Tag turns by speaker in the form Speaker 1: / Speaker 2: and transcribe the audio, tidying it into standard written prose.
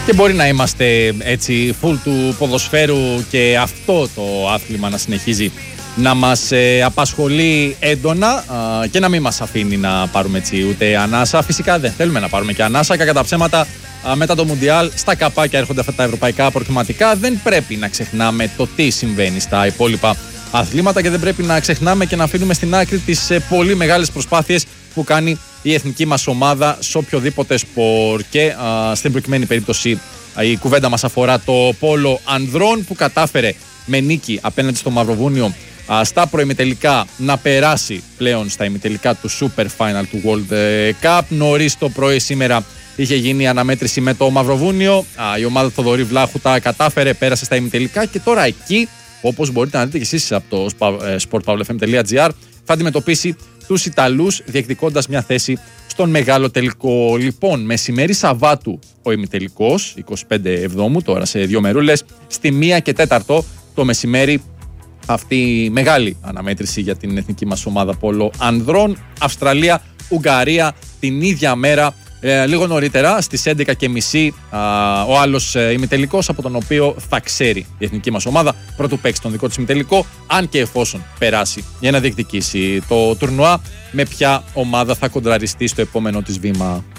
Speaker 1: Και μπορεί να είμαστε έτσι full του ποδοσφαίρου και αυτό το άθλημα να συνεχίζει να μας απασχολεί έντονα και να μην μας αφήνει να πάρουμε έτσι ούτε ανάσα. Φυσικά δεν θέλουμε να πάρουμε και ανάσα. Κακά τα ψέματα, μετά το Μουντιάλ στα καπάκια έρχονται αυτά τα ευρωπαϊκά προκριματικά. Δεν πρέπει να ξεχνάμε το τι συμβαίνει στα υπόλοιπα αθλήματα και δεν πρέπει να ξεχνάμε και να αφήνουμε στην άκρη τις πολύ μεγάλες προσπάθειες που κάνει η εθνική μας ομάδα σε οποιοδήποτε σπορ. Και στην προκειμένη περίπτωση η κουβέντα μας αφορά το πόλο ανδρών, που κατάφερε με νίκη απέναντι στο Μαυροβούνιο στα προημιτελικά να περάσει πλέον στα ημιτελικά του Super Final του World Cup. Νωρίς το πρωί σήμερα είχε γίνει η αναμέτρηση με το Μαυροβούνιο. Η ομάδα Θοδωρή Βλάχου τα κατάφερε, πέρασε στα ημιτελικά και τώρα εκεί, όπως μπορείτε να δείτε και εσείς από το sportpavlefm.gr, θα αντιμετωπίσει τους Ιταλούς διεκδικώντας μια θέση στον μεγάλο τελικό. Λοιπόν, μεσημέρι Σαββάτου ο ημιτελικός, 25 Εβδόμου, τώρα σε 2 μερούλες, στη 1 και 4 το μεσημέρι, αυτή η μεγάλη αναμέτρηση για την εθνική μας ομάδα πόλο ανδρών. Αυστραλία, Ουγγαρία την ίδια μέρα. Λίγο νωρίτερα στις 11:30 ο άλλος ημιτελικός, από τον οποίο θα ξέρει η εθνική μας ομάδα πρώτου παίξει τον δικό της ημιτελικό, αν και εφόσον περάσει για να διεκδικήσει το τουρνουά, με ποια ομάδα θα κοντραριστεί στο επόμενο της βήμα.